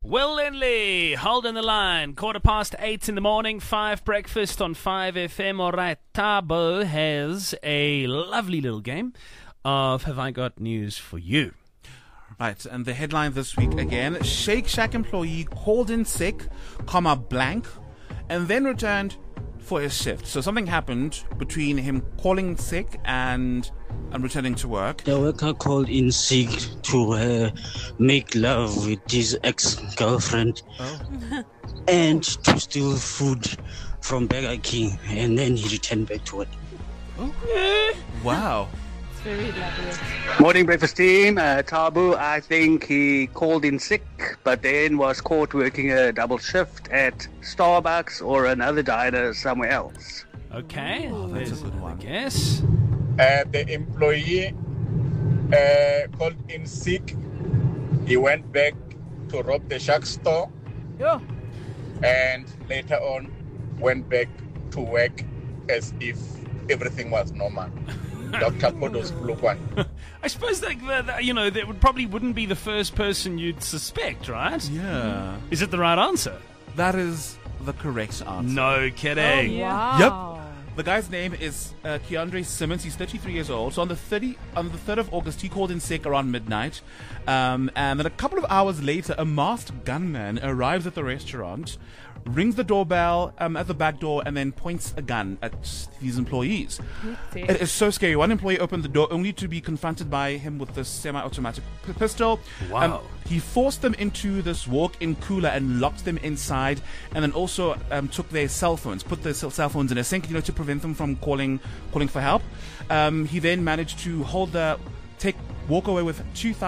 Will Lindley, holding the line. 8:15 in the morning, 5 breakfast on 5FM. All right, Thabo has a lovely little game of Have I Got News for You? Right, and the headline this week again, Shake Shack employee called in sick, blank, and then returned for his shift. So something happened between him calling sick and returning to work. The worker called in sick to make love with his ex-girlfriend and to steal food from Burger King, and then he returned back to work. Wow. It's very elaborate. Morning breakfast team, Thabo, I think he called in sick but then was caught working a double shift at Starbucks or another diner somewhere else. Okay, that's a good one. I guess. The employee called in sick. He went back to rob the Shack store. Yeah. And later on went back to work as if everything was normal. Dr. Kodos Blukwan. I suppose that probably wouldn't be the first person you'd suspect, right? Yeah. Is it the right answer? That is the correct answer. No kidding. Wow. Yep. The guy's name is Keandre Simmons. He's 33 years old. So on the 3rd of August, he called in sick around midnight. And then a couple of hours later, a masked gunman arrives at the restaurant, rings the doorbell at the back door, and then points a gun at these employees. It is so scary. One employee opened the door only to be confronted by him with this semi-automatic pistol. Wow. He forced them into this walk-in cooler and locked them inside, and then also took their cell phones, put their cell phones in a sink, to prevent them from calling for help. He then managed to walk away with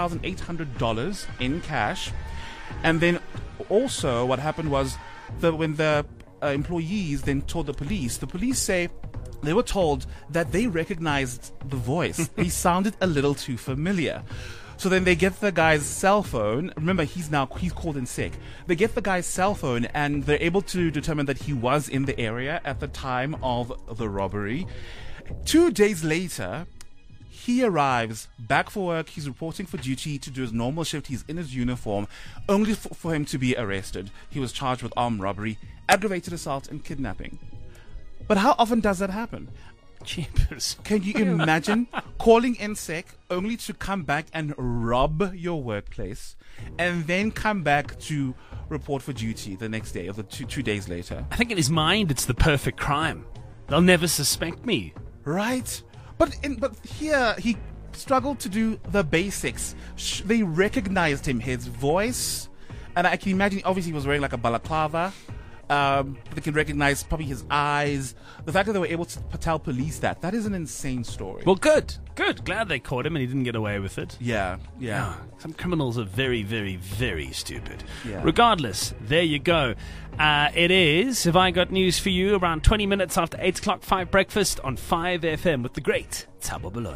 $2,800 in cash, and then also what happened was when the employees then told the police say they were told that they recognized the voice. He sounded a little too familiar. So then they get the guy's cell phone. Remember, he's called in sick. They get the guy's cell phone and they're able to determine that he was in the area at the time of the robbery. 2 days later, he arrives back for work. He's reporting for duty to do his normal shift. He's in his uniform, only for him to be arrested. He was charged with armed robbery, aggravated assault, and kidnapping. But how often does that happen? Jeepers. Can you imagine calling in sick only to come back and rob your workplace and then come back to report for duty the next day or the two days later? I think in his mind it's the perfect crime. They'll never suspect me. Right? But here, he struggled to do the basics. They recognized him, his voice, and I can imagine, obviously he was wearing like a balaclava. They can recognize probably his eyes. The fact that they were able to tell police that is an insane story. Well, good. Glad they caught him and he didn't get away with it. Yeah. Some criminals are very, very, very stupid. Yeah. Regardless, there you go. It is, Have I Got News for You, around 20 minutes after 8 o'clock, 5 breakfast on 5FM with the great Thabo Baloyi.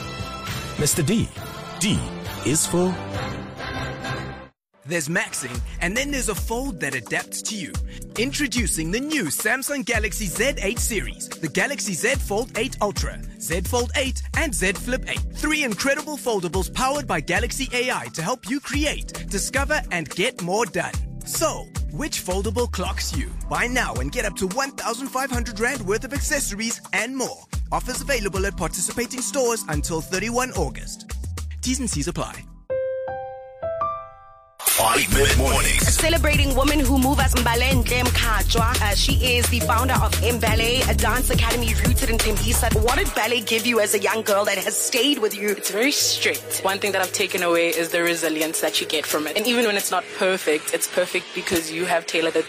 Mr. D. D is for... There's maxing, and then there's a fold that adapts to you. Introducing the new Samsung Galaxy Z8 series, the Galaxy Z Fold 8 Ultra, Z Fold 8, and Z Flip 8. 3 incredible foldables powered by Galaxy AI to help you create, discover, and get more done. So, which foldable clocks you? Buy now and get up to 1,500 Rand worth of accessories and more. Offers available at participating stores until 31 August. T's and C's apply. 5-Minute Mornings. Celebrating women who move as Mbale Ntle Mkhatshwa. She is the founder of Mbale, a dance academy rooted in Tembisa. What did ballet give you as a young girl that has stayed with you? It's very strict. One thing that I've taken away is the resilience that you get from it. And even when it's not perfect, it's perfect because you have tailored it